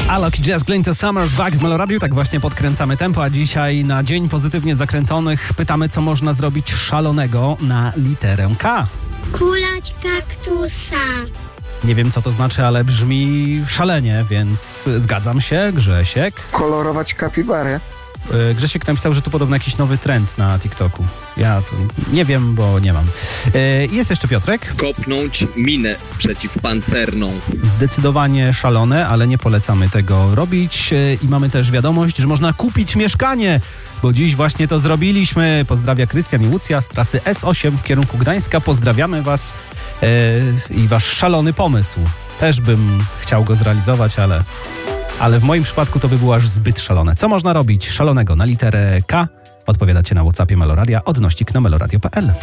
Alok i Jazz Glinto Summers Back w Meloradiu. Tak właśnie podkręcamy tempo, a dzisiaj na Dzień Pozytywnie Zakręconych pytamy, co można zrobić szalonego na literę K. Kulać kaktusa. Nie wiem, co to znaczy, ale brzmi szalenie, więc zgadzam się. Grzesiek. Kolorować kapibarę. Grzesiek napisał, że to podobno jakiś nowy trend na TikToku. Ja to nie wiem, bo nie mam. Jest jeszcze Piotrek. Kopnąć minę przeciwpancerną. Zdecydowanie szalone, ale nie polecamy tego robić. I mamy też wiadomość, że można kupić mieszkanie, bo dziś właśnie to zrobiliśmy. Pozdrawia Krystian i Łucja z trasy S8 w kierunku Gdańska. Pozdrawiamy was i wasz szalony pomysł. Też bym chciał go zrealizować, ale w moim przypadku to by było aż zbyt szalone. Co można robić szalonego na literę K? Odpowiadacie na WhatsAppie Meloradia, @meloradio.pl.